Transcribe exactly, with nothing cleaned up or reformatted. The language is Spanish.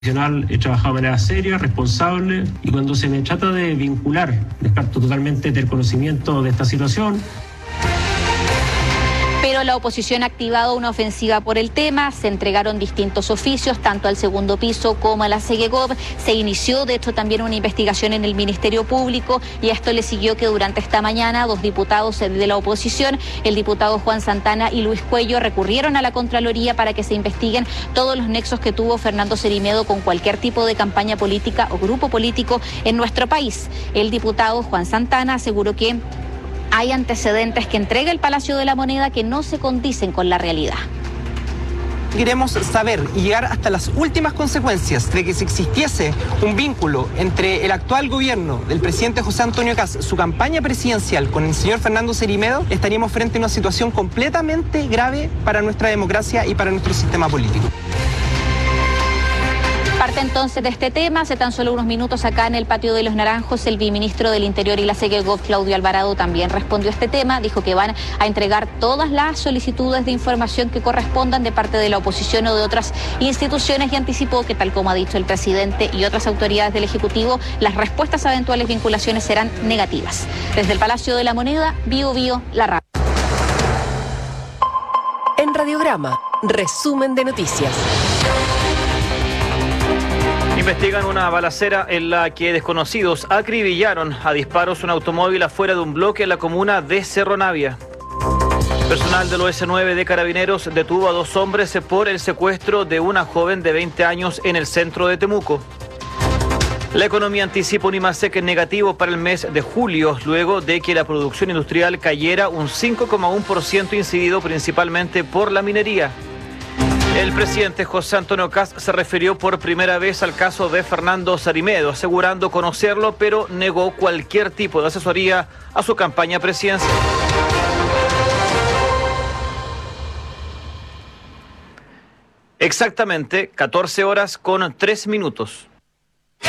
He trabajado de manera seria, responsable, y cuando se me trata de vincular, descarto totalmente del conocimiento de esta situación. Pero la oposición ha activado una ofensiva por el tema, se entregaron distintos oficios, tanto al segundo piso como a la Segegov, se inició de hecho también una investigación en el Ministerio Público y a esto le siguió que durante esta mañana dos diputados de la oposición, el diputado Juan Santana y Luis Cuello, recurrieron a la Contraloría para que se investiguen todos los nexos que tuvo Fernando Cerimedo con cualquier tipo de campaña política o grupo político en nuestro país. El diputado Juan Santana aseguró que hay antecedentes que entrega el Palacio de la Moneda que no se condicen con la realidad. Queremos saber y llegar hasta las últimas consecuencias de que si existiese un vínculo entre el actual gobierno del presidente José Antonio Kast, su campaña presidencial con el señor Fernando Cerimedo, estaríamos frente a una situación completamente grave para nuestra democracia y para nuestro sistema político. Parte entonces de este tema, hace tan solo unos minutos acá en el Patio de los Naranjos, el viceministro del Interior y la Segegov, Claudio Alvarado, también respondió a este tema, dijo que van a entregar todas las solicitudes de información que correspondan de parte de la oposición o de otras instituciones y anticipó que, tal como ha dicho el presidente y otras autoridades del Ejecutivo, las respuestas a eventuales vinculaciones serán negativas. Desde el Palacio de la Moneda, Bio Bio, la radio. En Radiograma, resumen de noticias. Investigan una balacera en la que desconocidos acribillaron a disparos un automóvil afuera de un bloque en la comuna de Cerro Navia. Personal del O S nueve de Carabineros detuvo a dos hombres por el secuestro de una joven de veinte años en el centro de Temuco. La economía anticipa un IMASEC negativo para el mes de julio, luego de que la producción industrial cayera un cinco coma uno por ciento, incidido principalmente por la minería. El presidente José Antonio Kast se refirió por primera vez al caso de Fernando Cerimedo, asegurando conocerlo, pero negó cualquier tipo de asesoría a su campaña presidencial. Exactamente catorce horas con tres minutos.